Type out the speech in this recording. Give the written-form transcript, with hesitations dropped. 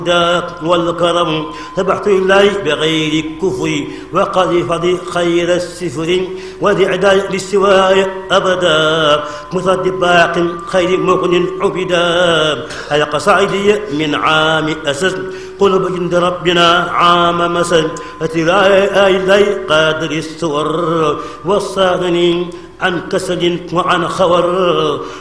والكرم سبحت الله بغير كفر وقذف خير السفر وذعداء للسواء أبدا مثل باق خير مغن عبدا هل قصائدي من عام أسس قلوب جند ربنا عام مسد أتلاء إلي قادر السور والصادنين عن كسل وعن خور